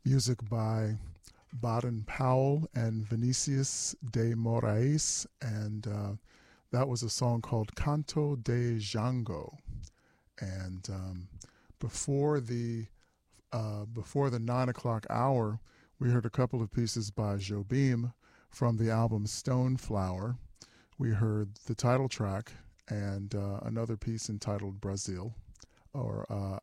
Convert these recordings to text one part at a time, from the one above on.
music by Baden Powell and Vinicius de Moraes, and that was a song called Canto de Django. And before the 9 o'clock hour, we heard a couple of pieces by Jobim from the album Stoneflower. We heard the title track and another piece entitled Brazil, or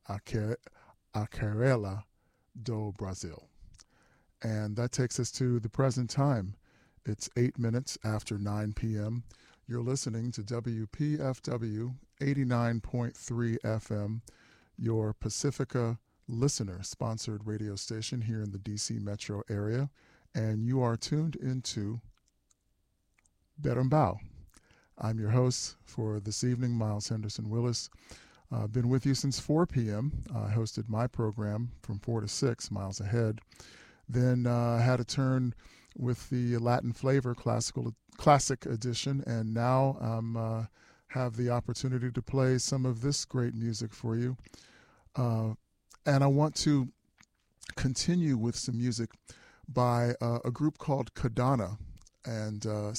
Aquarela do Brasil. And that takes us to the present time. It's 8 minutes after 9 p.m. You're listening to WPFW 89.3 FM, your Pacifica listener-sponsored radio station here in the D.C. metro area, and you are tuned into Berimbau. I'm your host for this evening, Miles Henderson Willis. I've been with you since 4 p.m. I hosted my program from 4 to 6, Miles Ahead. Then had a turn with the Latin Flavor Classic Edition, and now I have the opportunity to play some of this great music for you. And I want to continue with some music by a group called Kadana, and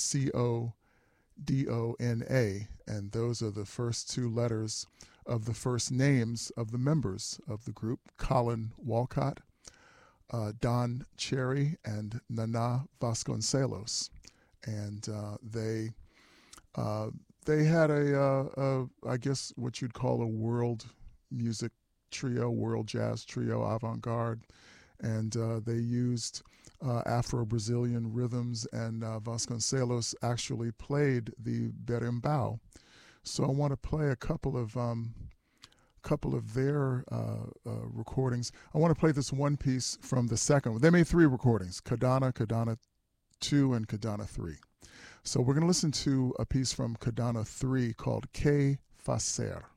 Codona, and those are the first two letters of the first names of the members of the group: Colin Walcott, Don Cherry, and Nana Vasconcelos. And they had I guess what you'd call a world music trio, world jazz trio, avant-garde, and they used Afro-Brazilian rhythms, and Vasconcelos actually played the berimbau. So I want to play a couple of their recordings. I want to play this one piece from the second one. They made three recordings: Kadana, Kadana 2, and Kadana 3. So we're going to listen to a piece from Kadana 3 called Que Fazer.